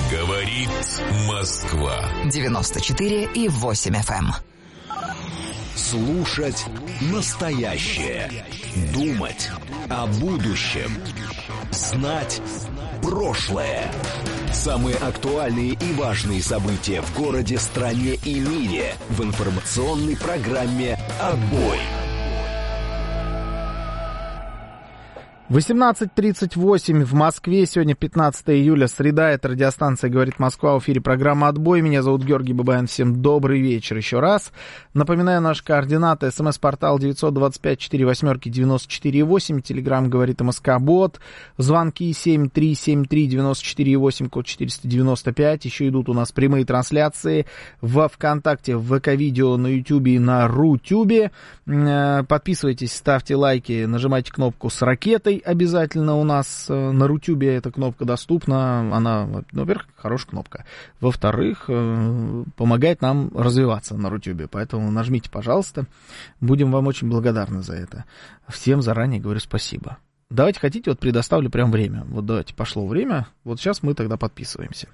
Говорит Москва. 94,8 FM. Слушать настоящее. Думать о будущем. Знать прошлое. Самые актуальные и важные события в городе, стране и мире в информационной программе «Отбой». 18:38 в Москве. Сегодня 15 июля, среда. Это радиостанция «Говорит Москва». В эфире программа «Отбой». Меня зовут Георгий Бабаян. Всем добрый вечер еще раз. Напоминаю, наши координаты. СМС-портал 925-48-94-8. Телеграм «Говорит МСК-бот». Звонки 7373-94-8, код 495. Еще идут у нас прямые трансляции во ВКонтакте, в ВК-видео, на Ютубе и на Рутюбе. Подписывайтесь, ставьте лайки, нажимайте кнопку с ракетой. Обязательно у нас на Рутюбе эта кнопка доступна. Она, во-первых, хорошая кнопка. Во-вторых, помогает нам развиваться на Рутюбе. Поэтому нажмите, пожалуйста. Будем вам очень благодарны за это. Всем заранее говорю спасибо. Давайте, хотите, вот предоставлю прям время. Вот давайте, пошло время. Вот сейчас мы тогда подписываемся.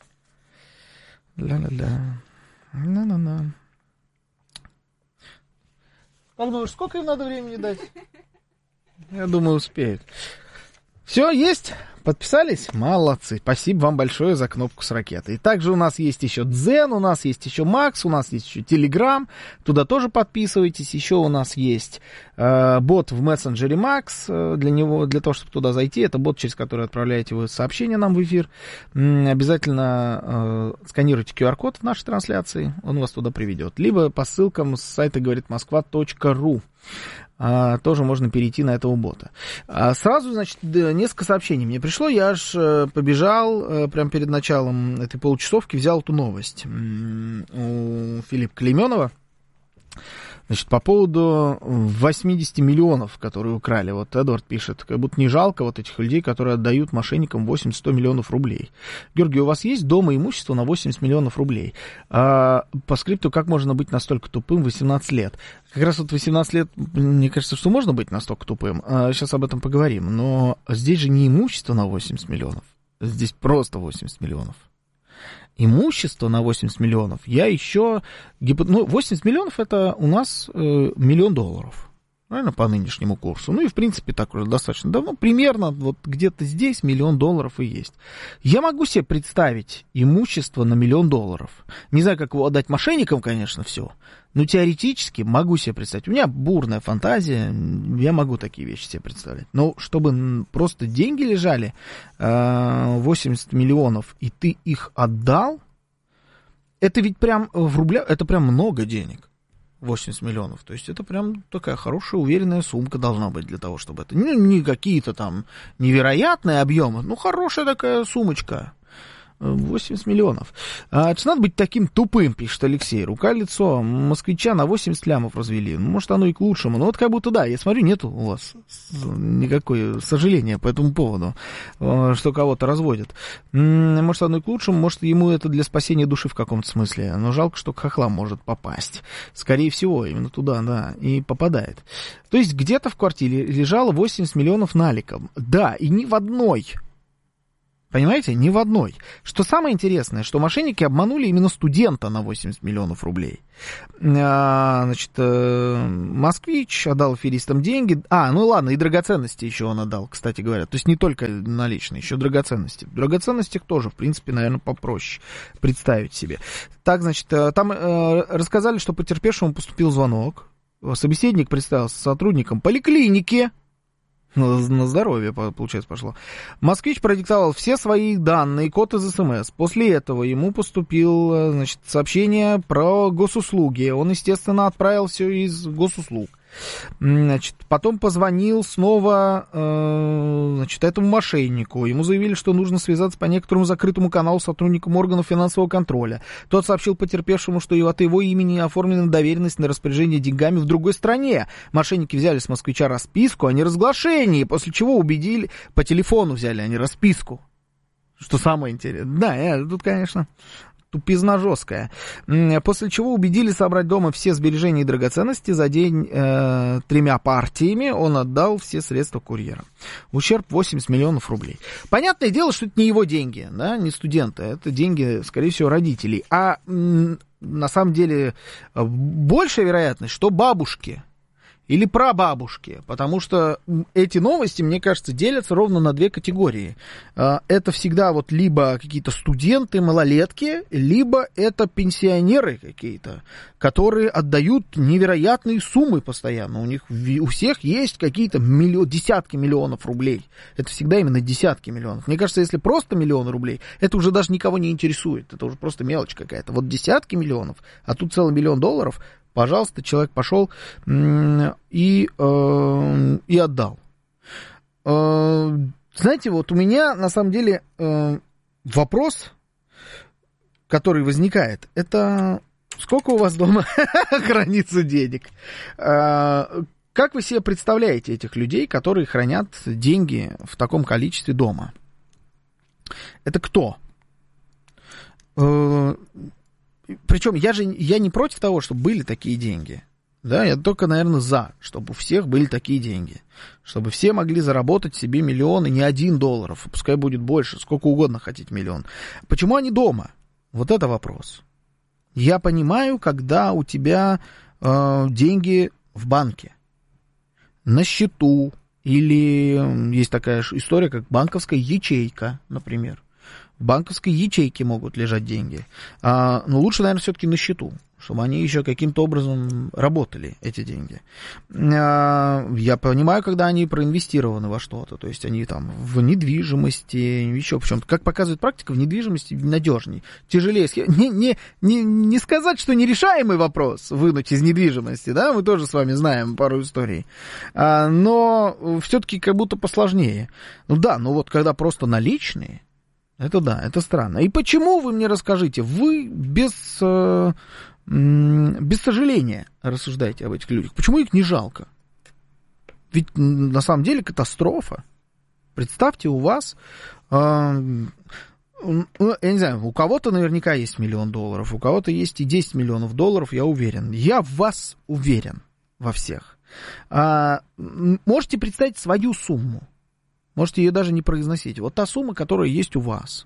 Ла-ла-ла. На-на-на. Как думаешь, сколько им надо времени дать? Я думаю, успеют. Все, есть? Подписались? Молодцы. Спасибо вам большое за кнопку с ракетой. И также у нас есть еще Дзен, у нас есть еще Макс, у нас есть еще Телеграм. Туда тоже подписывайтесь. Еще у нас есть бот в мессенджере Макс. Для того, чтобы туда зайти, это бот, через который отправляете вы сообщения нам в эфир. Обязательно сканируйте QR-код в нашей трансляции. Он вас туда приведет. Либо по ссылкам с сайта говоритмосква.ру. Тоже можно перейти на этого бота. Сразу, значит, несколько сообщений мне пришло. Я аж побежал прямо перед началом этой получасовки, взял эту новость у Филиппа Клейменова. Значит, по поводу 80 миллионов, которые украли. Вот Эдвард пишет, как будто не жалко вот этих людей, которые отдают мошенникам 80-100 миллионов рублей. Георгий, у вас есть дома имущество на 80 миллионов рублей? По скрипту, как можно быть настолько тупым в 18 лет? Как раз вот 18 лет, мне кажется, что можно быть настолько тупым. Сейчас об этом поговорим. Но здесь же не имущество на 80 миллионов. Здесь просто 80 миллионов. Имущество на 80 миллионов, я еще... 80 миллионов это у нас $1 миллион, правильно, по нынешнему курсу. Ну и, в принципе, так уже достаточно давно. Примерно вот где-то здесь $1 миллион и есть. Я могу себе представить имущество на $1 миллион. Не знаю, как его отдать мошенникам, конечно, все. Но теоретически могу себе представить. У меня бурная фантазия, я могу такие вещи себе представлять. Но чтобы просто деньги лежали, 80 миллионов, и ты их отдал, это ведь прям в рублях, это прям много денег. 80 миллионов. То есть это прям такая хорошая, уверенная сумка должна быть для того, чтобы это... не какие-то там невероятные объемы, хорошая такая сумочка. 80 миллионов. Это надо быть таким тупым, пишет Алексей. Рука-лицо москвича на 80 лямов развели. Может, оно и к лучшему. Но вот как будто да, я смотрю, нету у вас никакой сожаления по этому поводу, что кого-то разводят. Может, оно и к лучшему, может, ему это для спасения души в каком-то смысле. Но жалко, что к хохлам может попасть. Скорее всего, именно туда, да, и попадает. То есть где-то в квартире лежало 80 миллионов наликом. Да, и ни в одной. Понимаете, ни в одной. Что самое интересное, что мошенники обманули именно студента на 80 миллионов рублей. Значит, москвич отдал аферистам деньги. И драгоценности еще он отдал, кстати говоря. То есть не только наличные, еще драгоценности. В драгоценностях тоже, в принципе, наверное, попроще представить себе. Так, значит, там рассказали, что потерпевшему поступил звонок. Собеседник представился сотрудником поликлиники. На здоровье, получается, пошло. Москвич продиктовал все свои данные, код из СМС. После этого ему поступило, значит, сообщение про госуслуги. Он, естественно, отправил все из госуслуг. Значит, потом позвонил снова, значит, этому мошеннику. Ему заявили, что нужно связаться по некоторому закрытому каналу с сотрудником органов финансового контроля. Тот сообщил потерпевшему, что от его имени оформлена доверенность на распоряжение деньгами в другой стране. Мошенники взяли с москвича расписку о неразглашении, после чего убедили, по телефону взяли, а не расписку. Что самое интересное. Да, тут, конечно... тупизна жесткая. После чего убедили собрать дома все сбережения и драгоценности. За день 3 партиями он отдал все средства курьера. Ущерб 80 миллионов рублей. Понятное дело, что это не его деньги, да, не студента. Это деньги, скорее всего, родителей. А на самом деле большая вероятность, что бабушки или прабабушки, потому что эти новости, мне кажется, делятся ровно на две категории. Это всегда вот либо какие-то студенты, малолетки, либо это пенсионеры какие-то, которые отдают невероятные суммы постоянно. У них у всех есть какие-то десятки миллионов рублей. Это всегда именно десятки миллионов. Мне кажется, если просто миллион рублей, это уже даже никого не интересует. Это уже просто мелочь какая-то. Вот десятки миллионов, а тут целый $1 миллион. Пожалуйста, человек пошел и отдал. Знаете, вот у меня на самом деле вопрос, который возникает, это сколько у вас дома хранится денег? Как вы себе представляете этих людей, которые хранят деньги в таком количестве дома? Это кто? Причем я не против того, чтобы были такие деньги. Да, я только, наверное, за, чтобы у всех были такие деньги. Чтобы все могли заработать себе миллионы, не $1, пускай будет больше, сколько угодно хотите миллион. Почему они дома? Вот это вопрос. Я понимаю, когда у тебя деньги в банке, на счету, или есть такая история, как банковская ячейка, например. В банковской ячейке могут лежать деньги. Но лучше, наверное, все-таки на счету, чтобы они еще каким-то образом работали, эти деньги. Я понимаю, когда они проинвестированы во что-то, то есть они там в недвижимости, еще в чем-то. Как показывает практика, в недвижимости надежней, тяжелее. Не сказать, что нерешаемый вопрос вынуть из недвижимости, да, мы тоже с вами знаем пару историй, но все-таки как будто посложнее. Ну да, но вот когда просто наличные, это да, это странно. И почему, вы мне расскажите, вы без сожаления рассуждаете об этих людях? Почему их не жалко? Ведь на самом деле катастрофа. Представьте, у вас, я не знаю, у кого-то наверняка есть $1 миллион, у кого-то есть и $10 миллионов, я уверен. Я в вас уверен, во всех. Можете представить свою сумму. Можете ее даже не произносить. Вот та сумма, которая есть у вас.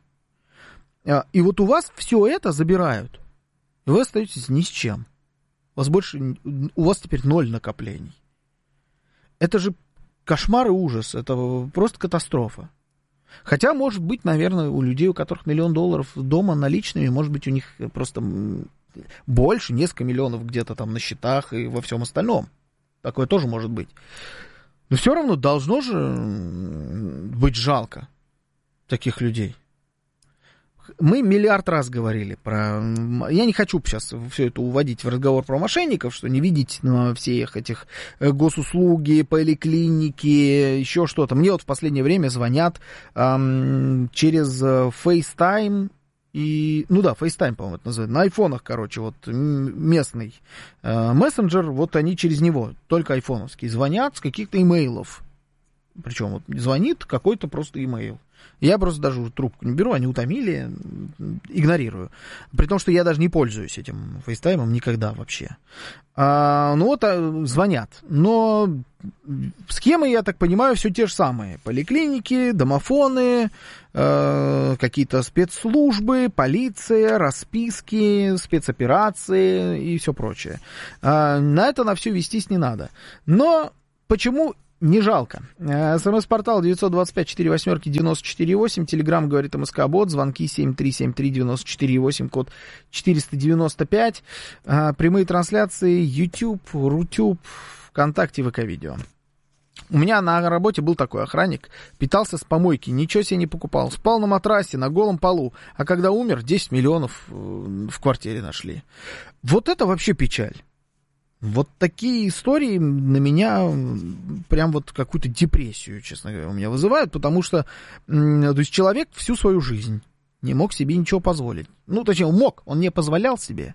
И вот у вас все это забирают. И вы остаетесь ни с чем. У вас теперь 0 накоплений. Это же кошмар и ужас. Это просто катастрофа. Хотя, может быть, наверное, у людей, у которых $1 миллион дома наличными, может быть, у них просто больше, несколько миллионов где-то там на счетах и во всем остальном. Такое тоже может быть. Но все равно должно же быть жалко таких людей. Мы миллиард раз говорили про... Я не хочу сейчас все это уводить в разговор про мошенников, что не видеть на всех этих госуслуги, поликлиники, еще что-то. Мне вот в последнее время звонят через FaceTime. FaceTime, по-моему, это называется. На айфонах, вот местный мессенджер, вот они через него, только айфоновские, звонят с каких-то имейлов. Причем вот звонит какой-то просто имейл. Я просто даже трубку не беру, они утомили, игнорирую. При том, что я даже не пользуюсь этим фейстаймом никогда вообще. Звонят. Но схемы, я так понимаю, все те же самые. Поликлиники, домофоны, какие-то спецслужбы, полиция, расписки, спецоперации и все прочее. На это на все вестись не надо. Но почему... Не жалко. СМС-портал 925-48-94-8. Телеграм говорит МСК-бот. Звонки 7373-94-8. Код 495. Прямые трансляции YouTube, Рутюб, ВКонтакте, ВК-видео. У меня на работе был такой охранник. Питался с помойки. Ничего себе не покупал. Спал на матрасе, на голом полу. А когда умер, 10 миллионов в квартире нашли. Вот это вообще печаль. Вот такие истории на меня прям вот какую-то депрессию, честно говоря, у меня вызывают, потому что то есть человек всю свою жизнь не мог себе ничего позволить. Точнее, он не позволял себе.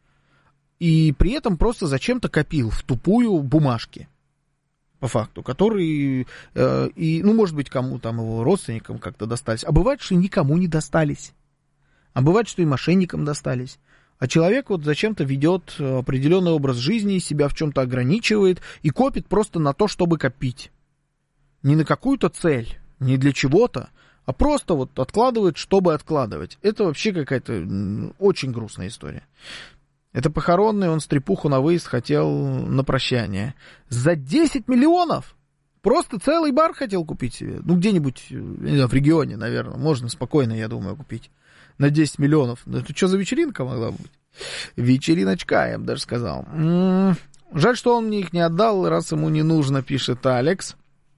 И при этом просто зачем-то копил в тупую бумажки, по факту, которые, может быть, кому там его родственникам как-то достались. А бывает, что никому не достались. А бывает, что и мошенникам достались. А человек вот зачем-то ведет определенный образ жизни, себя в чем-то ограничивает и копит просто на то, чтобы копить. Не на какую-то цель, не для чего-то, а просто вот откладывает, чтобы откладывать. Это вообще какая-то очень грустная история. Это похоронный, он стрепуху на выезд хотел на прощание. За 10 миллионов! Просто целый бар хотел купить себе. Ну, где-нибудь, не знаю, в регионе, наверное. Можно спокойно, я думаю, купить. На 10 миллионов. Это что за вечеринка могла быть? Вечериночка, я бы даже сказал. Жаль, что он мне их не отдал, раз ему не нужно, пишет Алекс.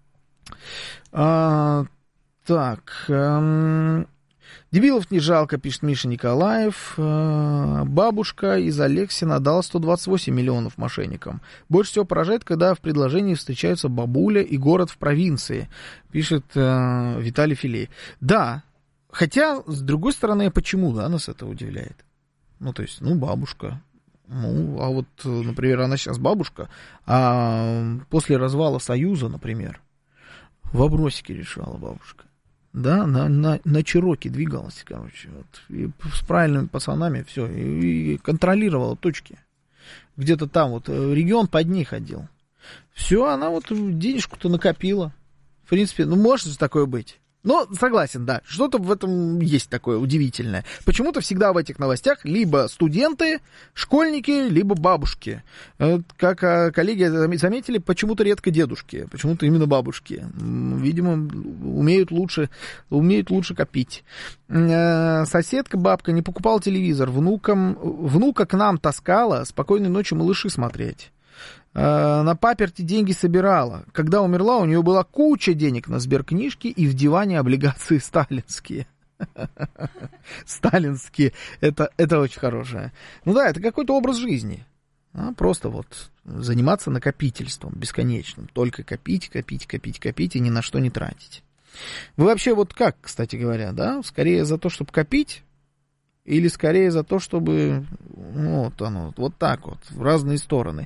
Дебилов не жалко, пишет Миша Николаев. Бабушка из Алексина дала 128 миллионов мошенникам. Больше всего поражает, когда в предложении встречаются бабуля и город в провинции, пишет Виталий Филей. Да, хотя, с другой стороны, почему, да, нас это удивляет? Ну, то есть, бабушка. А вот, например, она сейчас бабушка, а после развала Союза, например, вопросики решала бабушка. Да, на Чироки двигалась, короче, вот, и с правильными пацанами, все, и контролировала точки. Где-то там вот регион под ней ходил. Все, она вот денежку-то накопила. В принципе, может же такое быть. Но согласен, да, что-то в этом есть такое удивительное. Почему-то всегда в этих новостях либо студенты, школьники, либо бабушки. Как коллеги заметили, почему-то редко дедушки, почему-то именно бабушки. Видимо, умеют лучше копить. Соседка, бабка, не покупала телевизор, внука к нам таскала, спокойной ночи малыши смотреть. На паперти деньги собирала. Когда умерла, у нее была куча денег на сберкнижке и в диване облигации сталинские. Сталинские. Это очень хорошее. Ну да, это какой-то образ жизни. Просто вот заниматься накопительством бесконечным. Только копить и ни на что не тратить. Вы вообще вот как, кстати говоря, да? Скорее за то, чтобы копить? Или скорее за то, чтобы, вот так вот, в разные стороны.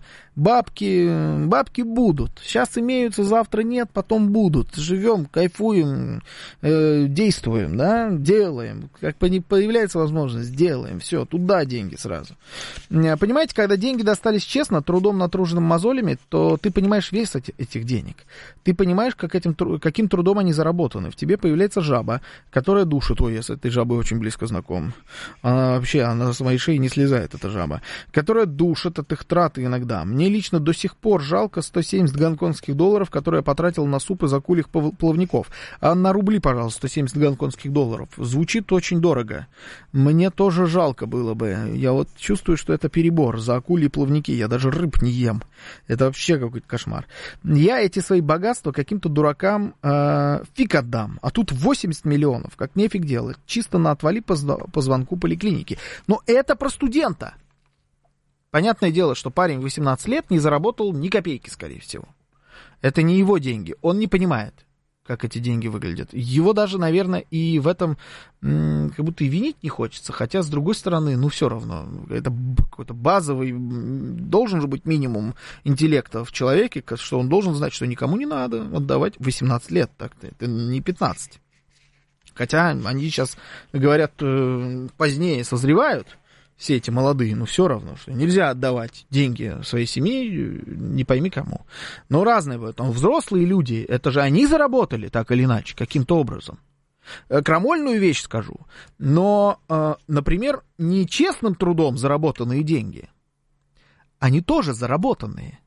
Бабки будут. Сейчас имеются, завтра нет, потом будут. Живем, кайфуем, действуем, да, делаем. Как появляется возможность, делаем. Все, туда деньги сразу. Понимаете, когда деньги достались честно, трудом, натруженным мозолями, то ты понимаешь вес этих денег. Ты понимаешь, каким трудом они заработаны. В тебе появляется жаба, которая душит. Ой, я с этой жабой очень близко знаком. Она с моей шеи не слезает, эта жаба, которая душит от их траты иногда. Мне лично до сих пор жалко 170 гонконгских долларов, которые я потратил на суп из акульих плавников. А на рубли, пожалуйста, 170 гонконгских долларов. Звучит очень дорого. Мне тоже жалко было бы. Я вот чувствую, что это перебор за акульи плавники. Я даже рыб не ем. Это вообще какой-то кошмар. Я эти свои богатства каким-то дуракам фиг отдам. А тут 80 миллионов. Как нефиг делать. Чисто на отвали по звонку поликлиники. Но это про студента. Понятное дело, что парень 18 лет не заработал ни копейки, скорее всего. Это не его деньги. Он не понимает, как эти деньги выглядят. Его даже, наверное, и в этом как будто и винить не хочется. Хотя, с другой стороны, все равно. Это какой-то базовый, должен же быть минимум интеллекта в человеке, что он должен знать, что никому не надо отдавать 18 лет. Так-то. Это не 15. Хотя они сейчас, говорят, позднее созревают, все эти молодые, но все равно, что нельзя отдавать деньги своей семье, не пойми кому. Но разные бывают. Взрослые люди, это же они заработали так или иначе, каким-то образом. Крамольную вещь скажу, но, например, нечестным трудом заработанные деньги, они тоже заработанные.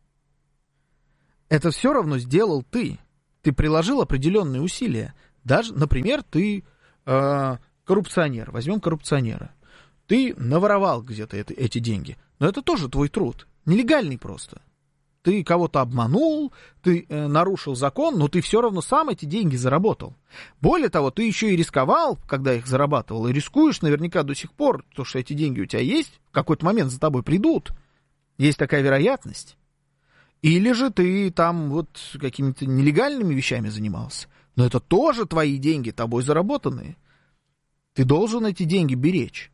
Это все равно сделал ты. Ты приложил определенные усилия. Даже, например, ты коррупционер, возьмем коррупционера. Ты наворовал где-то эти деньги, но это тоже твой труд, нелегальный просто. Ты кого-то обманул, ты нарушил закон, но ты все равно сам эти деньги заработал. Более того, ты еще и рисковал, когда их зарабатывал, и рискуешь наверняка до сих пор, то, что эти деньги у тебя есть, в какой-то момент за тобой придут. Есть такая вероятность. Или же ты там вот какими-то нелегальными вещами занимался. Но это тоже твои деньги, тобой заработанные. Ты должен эти деньги беречь.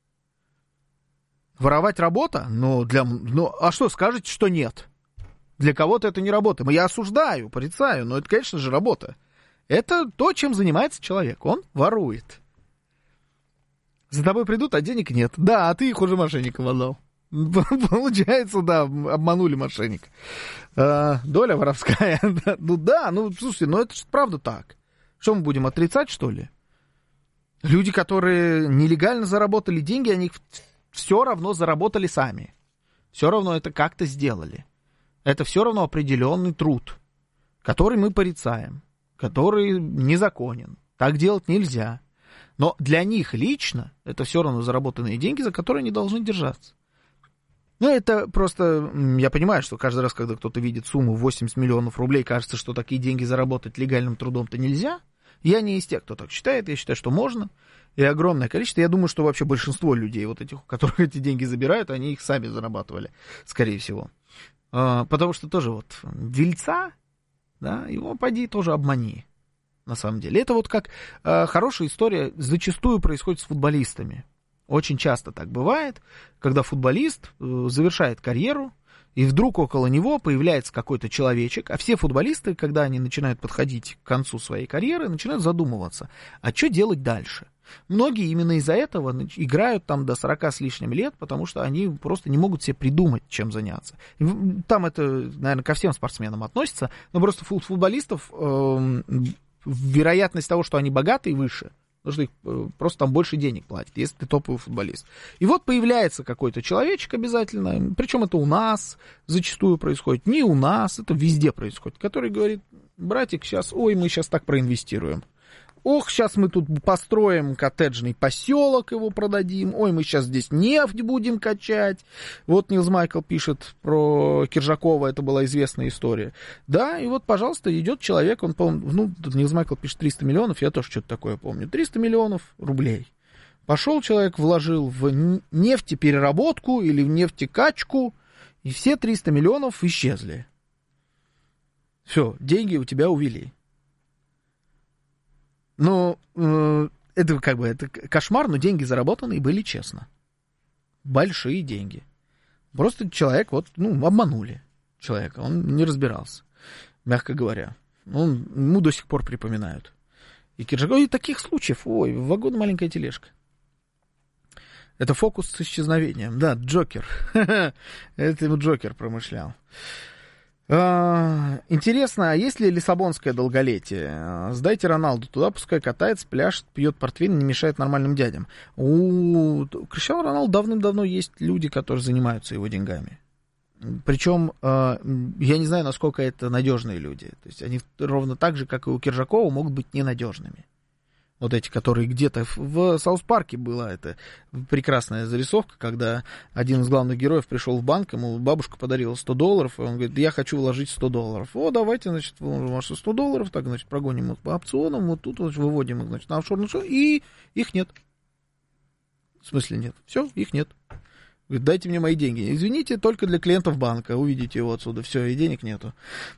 Воровать работа? А что, скажете, что нет? Для кого-то это не работа. Я осуждаю, порицаю, но это, конечно же, работа. Это то, чем занимается человек. Он ворует. За тобой придут, а денег нет. Да, а ты их уже мошенникам отдал. Получается, да, обманули мошенника. Доля воровская. Слушайте, это же правда так. Что мы будем отрицать, что ли? Люди, которые нелегально заработали деньги, они все равно заработали сами. Все равно это как-то сделали. Это все равно определенный труд, который мы порицаем, который незаконен. Так делать нельзя. Но для них лично это все равно заработанные деньги, за которые они должны держаться. Это просто, я понимаю, что каждый раз, когда кто-то видит сумму 80 миллионов рублей, кажется, что такие деньги заработать легальным трудом-то нельзя. Я не из тех, кто так считает, я считаю, что можно. И огромное количество, я думаю, что вообще большинство людей, вот этих, у которых эти деньги забирают, они их сами зарабатывали, скорее всего. Потому что тоже вот дельца, да, его поди тоже обмани, на самом деле. Это вот как хорошая история зачастую происходит с футболистами. Очень часто так бывает, когда футболист завершает карьеру, и вдруг около него появляется какой-то человечек, а все футболисты, когда они начинают подходить к концу своей карьеры, начинают задумываться, а что делать дальше? Многие именно из-за этого играют там до 40 с лишним лет, потому что они просто не могут себе придумать, чем заняться. Там это, наверное, ко всем спортсменам относится, но просто футболистов вероятность того, что они богатые, выше. Потому что их просто там больше денег платят, если ты топовый футболист. И вот появляется какой-то человечек обязательно, причем это у нас зачастую происходит, не у нас, это везде происходит, который говорит: братик, сейчас, мы сейчас так проинвестируем. Ох, сейчас мы тут построим коттеджный поселок, его продадим. Мы сейчас здесь нефть будем качать. Вот Нилс Майкл пишет про Киржакова, это была известная история. Да, и вот, пожалуйста, идет человек, он, по-моему, Нилс Майкл пишет 300 миллионов, я тоже что-то такое помню. 300 миллионов рублей. Пошел человек, вложил в нефтепереработку или в нефтекачку, и все 300 миллионов исчезли. Все, деньги у тебя увели. Это это кошмар, но деньги заработанные были честно. Большие деньги. Просто человек обманули человека, он не разбирался, мягко говоря. Ему до сих пор припоминают. И Киржаков, и таких случаев, вагон маленькая тележка. Это фокус с исчезновением. Да, Джокер. Это ему Джокер промышлял. Интересно, а есть ли лиссабонское долголетие? Сдайте Роналду туда, пускай катается, пляшет, пьет портвейн, не мешает нормальным дядям. У Криштиану Роналду давным-давно есть люди, которые занимаются его деньгами. Причем, я не знаю, насколько это надежные люди. То есть они ровно так же, как и у Киржакова, могут быть ненадежными. Вот эти, которые где-то в Саус-парке была эта прекрасная зарисовка, когда один из главных героев пришел в банк, ему бабушка подарила $100, и он говорит: я хочу вложить $100. Давайте, значит, вложим ваши $100, так, значит, прогоним их по опционам, вот тут, значит, выводим их, значит, на офшорный счет, и их нет. В смысле нет? Все, их нет. Говорит: дайте мне мои деньги. Извините, только для клиентов банка, увидите его отсюда, все, и денег нету.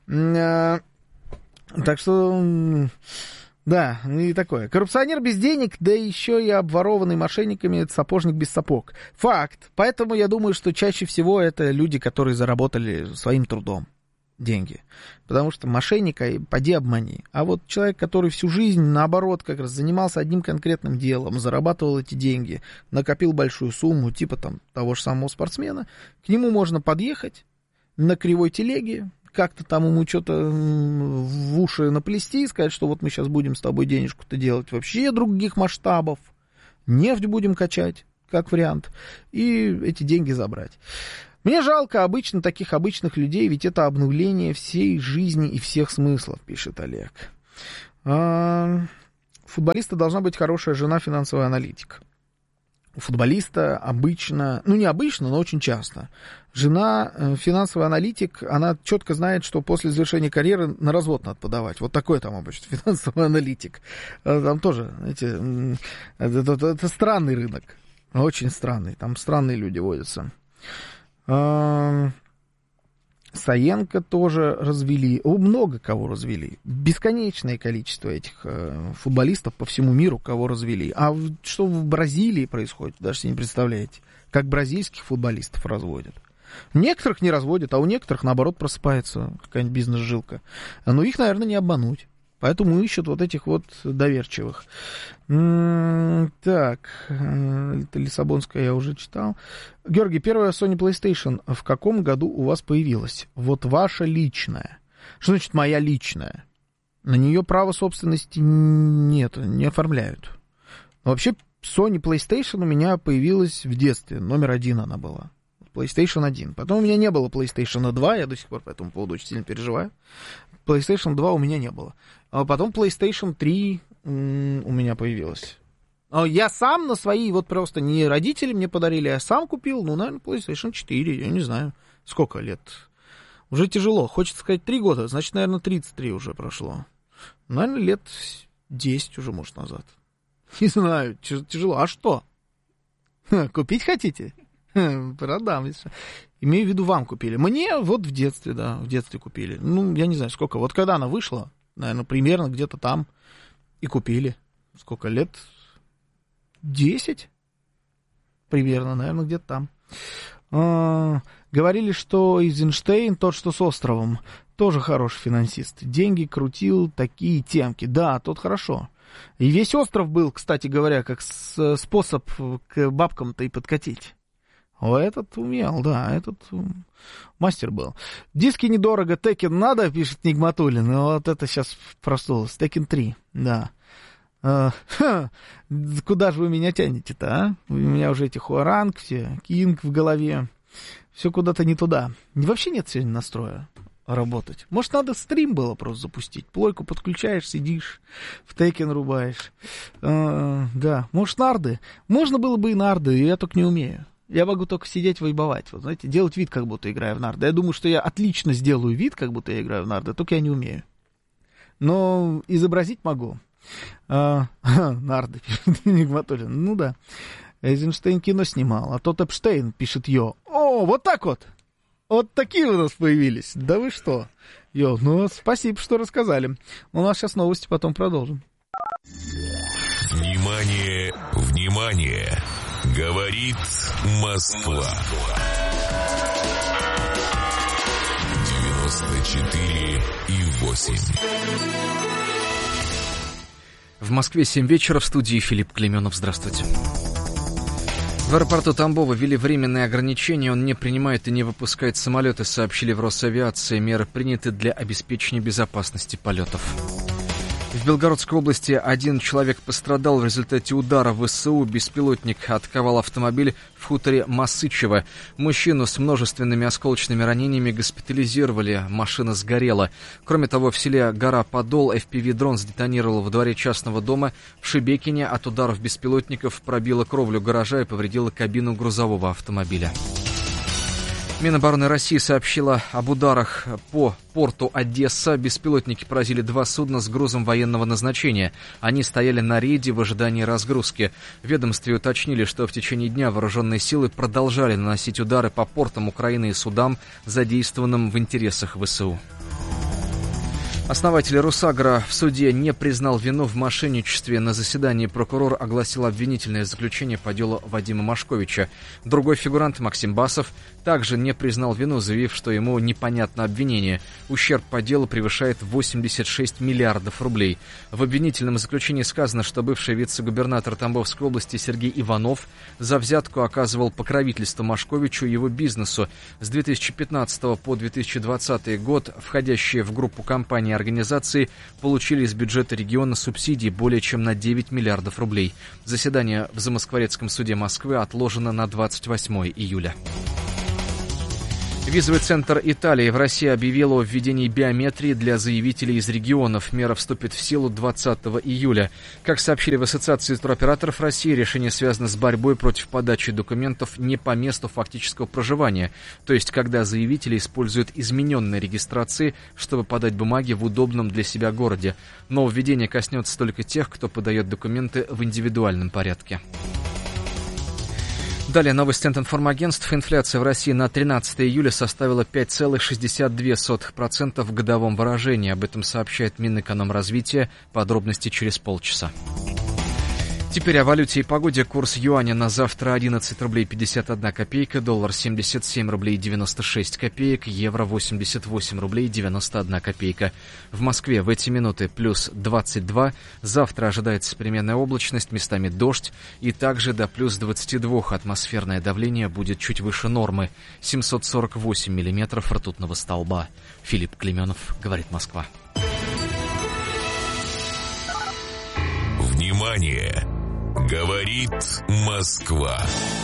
Так что... Да, и такое. Коррупционер без денег, да еще и обворованный мошенниками, это сапожник без сапог. Факт. Поэтому я думаю, что чаще всего это люди, которые заработали своим трудом деньги. Потому что мошенника поди обмани. А вот человек, который всю жизнь, наоборот, как раз занимался одним конкретным делом, зарабатывал эти деньги, накопил большую сумму, типа там того же самого спортсмена, к нему можно подъехать на кривой телеге, как-то там ему что-то в уши наплести и сказать, что вот мы сейчас будем с тобой денежку-то делать вообще других масштабов, нефть будем качать, как вариант, и эти деньги забрать. Мне жалко таких обычных людей, ведь это обнуление всей жизни и всех смыслов, пишет Олег. У футболиста должна быть хорошая жена, финансовый аналитик. У футболиста обычно, не обычно, но очень часто, жена, финансовый аналитик, она четко знает, что после завершения карьеры на развод надо подавать. Вот такой там обычно финансовый аналитик. Там тоже, знаете, это странный рынок, очень странный, там странные люди водятся. Саенко тоже развели, много кого развели, бесконечное количество этих футболистов по всему миру, кого развели. А что в Бразилии происходит, даже себе не представляете, как бразильских футболистов разводят. Некоторых не разводят, а у некоторых, наоборот, просыпается какая-нибудь бизнес-жилка. Но их, наверное, не обмануть. Поэтому ищут вот этих вот доверчивых. Так, это Лиссабонская я уже читал. Георгий, первая Sony PlayStation в каком году у вас появилась? Вот ваша личная. Что значит моя личная? На нее право собственности нет, не оформляют. Но вообще Sony PlayStation у меня появилась в детстве. Номер 1 она была. PlayStation 1. Потом у меня не было PlayStation 2, я до сих пор по этому поводу очень сильно переживаю. PlayStation 2 у меня не было. А потом PlayStation 3 у меня появилась. Я сам на свои, вот просто не родители мне подарили, я сам купил, наверное, PlayStation 4, я не знаю, сколько лет. Уже тяжело, хочется сказать 3 года, значит, наверное, 33 уже прошло. Наверное, лет 10 уже, может, назад. Не знаю, тяжело. А что? Купить хотите? Продам. Имею в виду, вам купили. Мне вот в детстве, да, в детстве купили. Я не знаю, сколько. Вот когда она вышла, наверное, примерно где-то там и купили. Сколько лет? 10? Примерно, наверное, где-то там. Говорили, что Эйзенштейн, тот, что с островом, тоже хороший финансист. Деньги крутил, такие темки. Да, тот хорошо. И весь остров был, кстати говоря, как способ к бабкам-то и подкатить. Этот умел, да, этот мастер был. Диски недорого, Tekken надо, пишет Нигматуллин. Вот это сейчас проснулось. Tekken 3, да. Куда же вы меня тянете-то, а? У меня уже эти Хуаранг, все, Кинг в голове. Все куда-то не туда. Вообще нет сегодня настроя работать. Может, надо стрим было просто запустить. Плойку подключаешь, сидишь, в Tekken рубаешь. Да, может, нарды. Можно было бы и нарды, я только не умею. Я могу только сидеть, вайбовать. Вот, знаете, делать вид, как будто играю в нарды. Я думаю, что я отлично сделаю вид, как будто я играю в нарды, только я не умею. Но изобразить могу. Нарды, пишет Нигматуллин. Ну да. Эйзенштейн кино снимал, а тот Эпштейн, пишет Йо. О, вот так вот. Вот такие у нас появились. Да вы что? Йо, спасибо, что рассказали. У нас сейчас новости, потом продолжим. Внимание, внимание! Говорит Москва. 94,8. В Москве 7 вечера, в студии Филипп Клеменов. Здравствуйте. В аэропорту Тамбова ввели временные ограничения. Он не принимает и не выпускает самолеты, сообщили в Росавиации. Меры приняты для обеспечения безопасности полетов. В Белгородской области один человек пострадал в результате удара в ВСУ. Беспилотник атаковал автомобиль в хуторе Масычево. Мужчину с множественными осколочными ранениями госпитализировали. Машина сгорела. Кроме того, в селе Гора-Подол FPV-дрон сдетонировал во дворе частного дома. В Шебекине от ударов беспилотников пробило кровлю гаража и повредило кабину грузового автомобиля. Минобороны России сообщила об ударах по порту Одесса. Беспилотники поразили 2 судна с грузом военного назначения. Они стояли на рейде в ожидании разгрузки. В ведомстве уточнили, что в течение дня вооруженные силы продолжали наносить удары по портам Украины и судам, задействованным в интересах ВСУ. Основатель Русагра в суде не признал вину в мошенничестве. На заседании прокурор огласил обвинительное заключение по делу Вадима Машковича. Другой фигурант, Максим Басов, также не признал вину, заявив, что ему непонятно обвинение. Ущерб по делу превышает 86 миллиардов рублей. В обвинительном заключении сказано, что бывший вице-губернатор Тамбовской области Сергей Иванов за взятку оказывал покровительство Машковичу и его бизнесу. С 2015 по 2020 год входящие в группу компаний и организации получили из бюджета региона субсидий более чем на 9 миллиардов рублей. Заседание в Замоскворецком суде Москвы отложено на 28 июля. Визовый центр Италии в России объявил о введении биометрии для заявителей из регионов. Мера вступит в силу 20 июля. Как сообщили в Ассоциации туроператоров России, решение связано с борьбой против подачи документов не по месту фактического проживания, то есть когда заявители используют измененные регистрации, чтобы подать бумаги в удобном для себя городе. Нововведение коснется только тех, кто подает документы в индивидуальном порядке. Далее новости от информагентств. Инфляция в России на 13 июля составила 5,62% в годовом выражении. Об этом сообщает Минэкономразвития. Подробности через полчаса. Теперь о валюте и погоде. Курс юаня на завтра 11 рублей 51 копейка, доллар 77 рублей 96 копеек, евро 88 рублей 91 копейка. В Москве в эти минуты плюс 22, завтра ожидается переменная облачность, местами дождь, и также до плюс 22 атмосферное давление будет чуть выше нормы, 748 миллиметров ртутного столба. Филипп Клименов, говорит Москва. Внимание! Говорит Москва.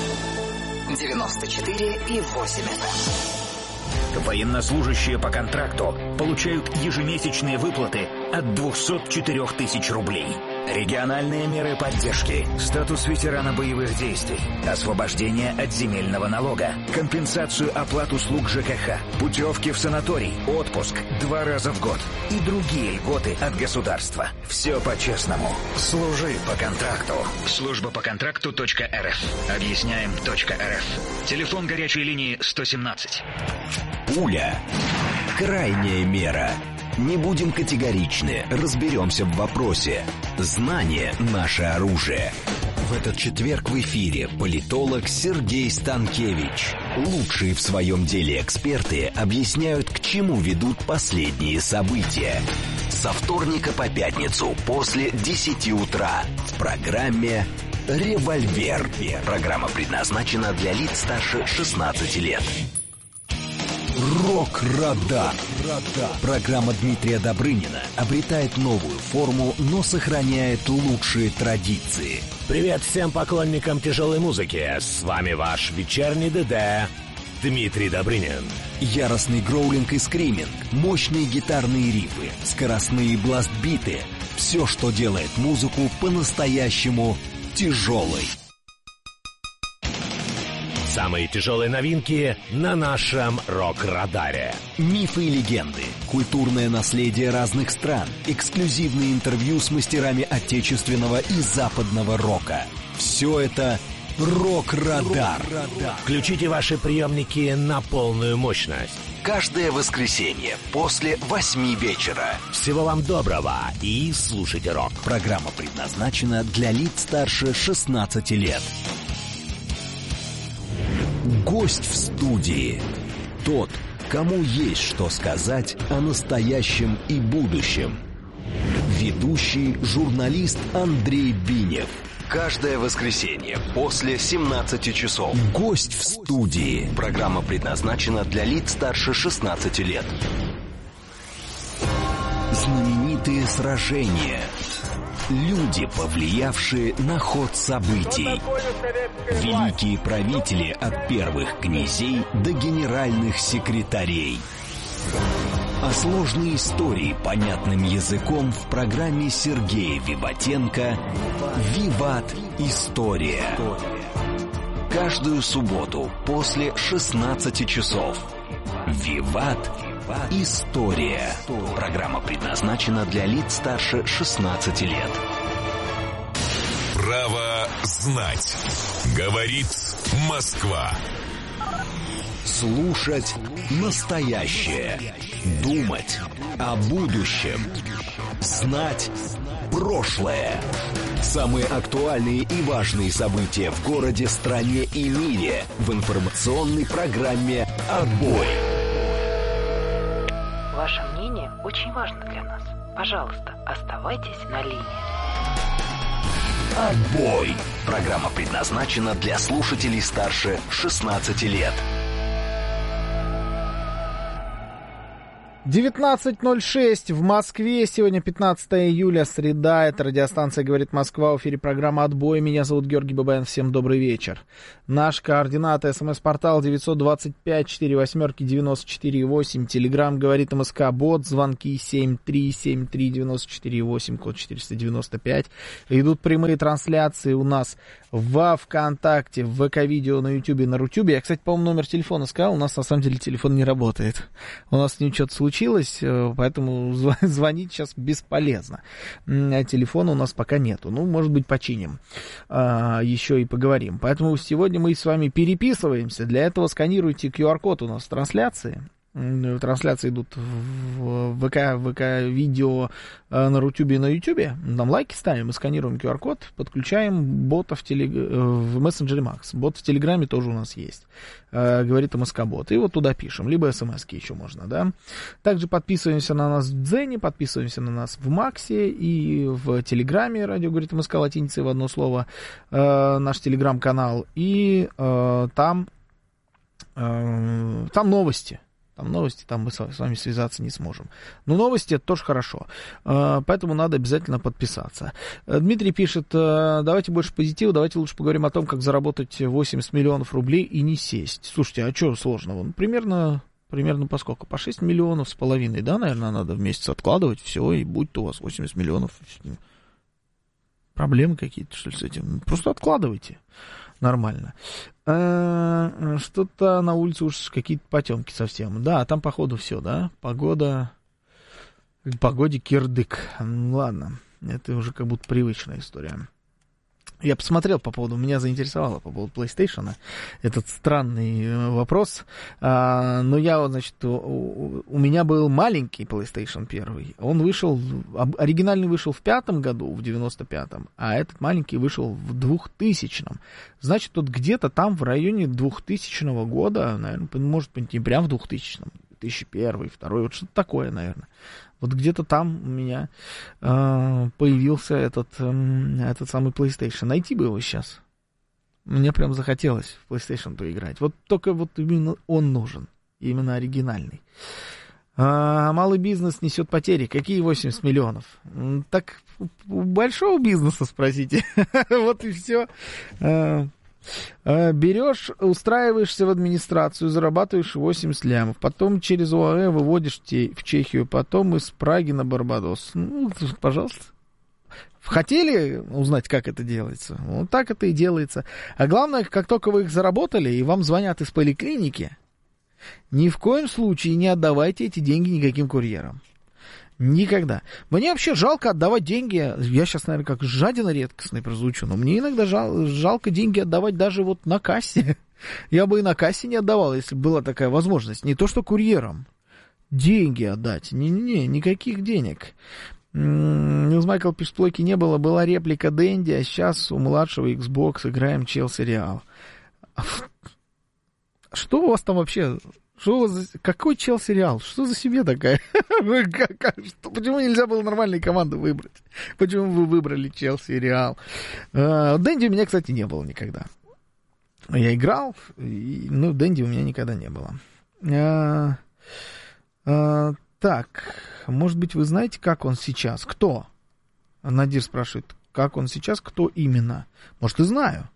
94,8 FM. Военнослужащие по контракту получают ежемесячные выплаты от 204 тысяч рублей. Региональные меры поддержки, статус ветерана боевых действий, освобождение от земельного налога, компенсацию оплат услуг ЖКХ, путевки в санаторий, отпуск 2 раза в год и другие льготы от государства. Все по-честному. Служи по контракту. Служба по контракту.рф. Объясняем.рф. Телефон горячей линии 117. Пуля. Крайняя мера. Не будем категоричны, разберемся в вопросе. Знание – наше оружие. В этот четверг в эфире политолог Сергей Станкевич. Лучшие в своем деле эксперты объясняют, к чему ведут последние события. Со вторника по пятницу после 10 утра в программе «Револьвер». Программа предназначена для лиц старше 16 лет. Рок-радар. Программа Дмитрия Добрынина обретает новую форму, но сохраняет лучшие традиции. Привет всем поклонникам тяжелой музыки. С вами ваш вечерний ДД Дмитрий Добрынин. Яростный гроулинг и скриминг, мощные гитарные рифы, скоростные бластбиты. Все, что делает музыку по-настоящему тяжелой. Самые тяжелые новинки на нашем рок-радаре. Мифы и легенды, культурное наследие разных стран, эксклюзивные интервью с мастерами отечественного и западного рока. Все это «Рок-радар». Включите ваши приемники на полную мощность. Каждое воскресенье после 8 вечера. Всего вам доброго и слушайте рок. Программа предназначена для лиц старше 16 лет. Гость в студии. Тот, кому есть что сказать о настоящем и будущем. Ведущий журналист Андрей Бинев. Каждое воскресенье после 17 часов. Гость в студии. Программа предназначена для лиц старше 16 лет. Знаменитые сражения. Люди, повлиявшие на ход событий. Великие правители от первых князей до генеральных секретарей. А сложные истории понятным языком в программе Сергея Виватенко «Виват. История». Каждую субботу после 16 часов. «Виват. История». Программа предназначена для лиц старше 16 лет. Право знать. Говорит Москва. Слушать настоящее. Думать о будущем. Знать прошлое. Самые актуальные и важные события в городе, стране и мире в информационной программе «Отбой». Ваше мнение очень важно для нас. Пожалуйста, оставайтесь на линии. «Отбой». Программа предназначена для слушателей старше 16 лет. 19:06 в Москве. Сегодня 15 июля, среда. Это радиостанция «Говорит Москва». В эфире программа «Отбой». Меня зовут Георгий Бабаян. Всем добрый вечер. Наш координат: СМС-портал 925-48-94-8. Телеграм «Говорит МСК». Бот. Звонки 7373-94-8, код 495. Идут прямые трансляции у нас во ВКонтакте, в ВК-видео, на Ютубе, на Рутюбе. Я, кстати, по-моему, номер телефона сказал. У нас, на самом деле, телефон не работает. У нас с ним что-то случилось, поэтому звонить сейчас бесполезно. Телефона у нас пока нету. Ну, может быть, починим. Еще и поговорим. Поэтому сегодня мы с вами переписываемся. Для этого сканируйте QR-код у нас в трансляции. Трансляции идут в ВК видео на Рутюбе и на Ютубе. Там лайки ставим, мы сканируем QR-код, подключаем бота в мессенджере Макс. Бот в Телеграме тоже у нас есть. Говорит МСК-бот. И вот туда пишем. Либо смс-ки еще можно, да. Также подписываемся на нас в Дзене, подписываемся на нас в Максе и в Телеграме. Радио говорит МСК латиницей в одно слово. Наш Телеграм-канал. И там новости. Там новости, там мы с вами связаться не сможем. Но новости — это тоже хорошо. Поэтому надо обязательно подписаться. Дмитрий пишет: давайте больше позитива, давайте лучше поговорим о том, как заработать 80 миллионов рублей и не сесть. Слушайте, а что сложного? Ну, примерно по сколько? По 6 миллионов с половиной, да, наверное, надо в месяц откладывать, все, и будет у вас 80 миллионов. Проблемы какие-то, что ли, с этим? Просто откладывайте. Нормально. Что-то на улице уж какие-то потемки совсем. Да, там походу все, да? Погоде кирдык. Ладно, это уже как будто привычная история. Я посмотрел меня заинтересовало по поводу PlayStation этот странный вопрос. Но я вот, значит, у меня был маленький PlayStation 1. Он оригинальный вышел в 5-м году, в 95-м, а этот маленький вышел в 2000-м. Значит, тут где-то там в районе 2000 года, наверное, может быть, не прям в 2000-м, 2001, 2002, вот что-то такое, наверное. Вот где-то там у меня появился этот самый PlayStation. Найти бы его сейчас. Мне прям захотелось в PlayStation поиграть. Вот только вот именно он нужен. Именно оригинальный. Малый бизнес несет потери. Какие 80 миллионов? Так у большого бизнеса спросите. Вот и все. Берешь, устраиваешься в администрацию, зарабатываешь 80 лямов, потом через ОАЭ выводишь в Чехию, потом из Праги на Барбадос. Ну, пожалуйста. Хотели узнать, как это делается? Вот так это и делается. А главное, как только вы их заработали, и вам звонят из поликлиники, ни в коем случае не отдавайте эти деньги никаким курьерам. Никогда. Мне вообще жалко отдавать деньги. Я сейчас, наверное, как жадина редкостный прозвучу, но мне иногда жалко деньги отдавать даже вот на кассе. Я бы и на кассе не отдавал, если была такая возможность. Не то, что курьерам. Деньги отдать. Не-не-не, никаких денег. Майкл пишет: плойки не было, была реплика Дэнди, а сейчас у младшего Xbox играем Челси Реал. Что у вас там вообще... Какой Челси Реал? Что за семья такая? Почему нельзя было нормальные команды выбрать? Почему вы выбрали Челси Реал? Дэнди у меня, кстати, не было никогда. Я играл, но Дэнди у меня никогда не было. Так, может быть, вы знаете, как он сейчас? Кто? Надир спрашивает, как он сейчас, кто именно? Может, и знаю.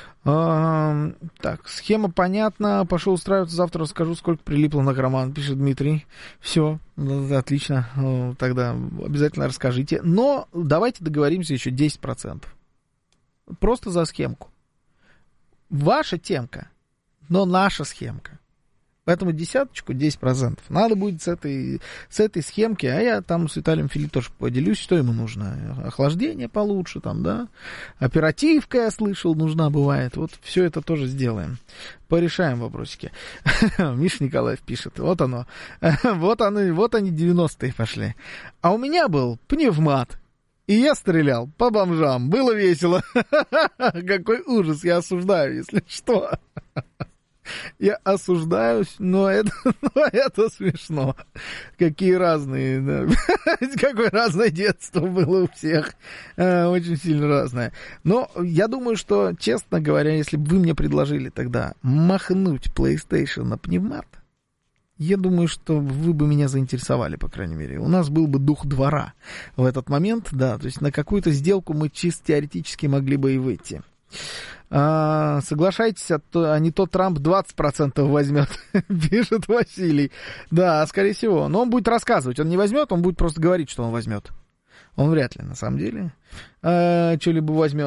Так, схема понятна. Пошел устраиваться, завтра расскажу, сколько прилипло на карман, пишет Дмитрий. Все, отлично. Тогда обязательно расскажите. Но давайте договоримся еще 10%. Просто за схемку. Ваша темка, но наша схемка. Поэтому 10%. Надо будет с этой схемки, а я там с Виталием Филипп тоже поделюсь, что ему нужно. Охлаждение получше, там, да. Оперативка, я слышал, нужна бывает. Вот все это тоже сделаем. Порешаем вопросики. Миша Николаев пишет. Вот оно. Вот они 90-е пошли. А у меня был пневмат. И я стрелял по бомжам. Было весело. Какой ужас. Я осуждаю, если что. Я осуждаюсь, но это смешно. Какие разные, да. Какое разное детство было у всех. Очень сильно разное. Но я думаю, что, честно говоря, если бы вы мне предложили тогда махнуть PlayStation на пневмат, я думаю, что вы бы меня заинтересовали, по крайней мере. У нас был бы дух двора в этот момент, да. То есть на какую-то сделку мы чисто теоретически могли бы и выйти. Соглашайтесь, а не то Трамп 20% возьмет, пишет Василий. Да, скорее всего. Но он будет рассказывать. Он не возьмет, он будет просто говорить, что он возьмет. Он вряд ли, на самом деле, что-либо возьмет.